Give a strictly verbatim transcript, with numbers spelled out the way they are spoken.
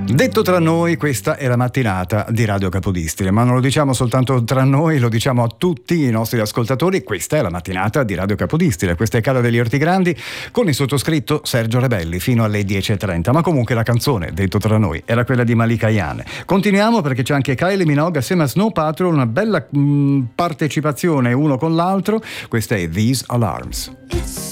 Detto tra noi, questa è la mattinata di Radio Capodistria, ma non lo diciamo soltanto tra noi, lo diciamo a tutti i nostri ascoltatori. Questa è la mattinata di Radio Capodistria, questa è Cala degli Ortigrandi con il sottoscritto Sergio Rebelli fino alle dieci e trenta. Ma comunque la canzone, detto tra noi, era quella di Malika Ayane. Continuiamo perché c'è anche Kylie Minogue assieme a Snow Patrol, una bella mh, partecipazione uno con l'altro. Questa è These Alarms. It's